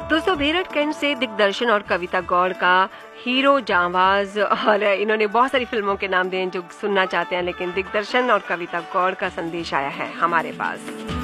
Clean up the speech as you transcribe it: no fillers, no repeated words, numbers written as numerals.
दोस्तों, मेरठ कैंट से दिग्दर्शन और कविता गौड़ का हीरो जांबाज, और इन्होंने बहुत सारी फिल्मों के नाम दिए जो सुनना चाहते हैं, लेकिन दिग्दर्शन और कविता गौड़ का संदेश आया है हमारे पास।